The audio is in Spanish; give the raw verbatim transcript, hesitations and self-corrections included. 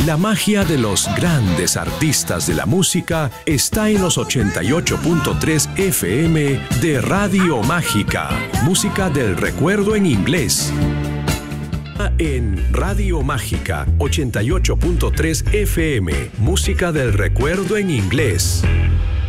La magia de los grandes artistas de la música está en los ochenta y ocho punto tres F M de Radio Mágica. Música del recuerdo en inglés. En Radio Mágica ochenta y ocho punto tres F M. Música del recuerdo en inglés.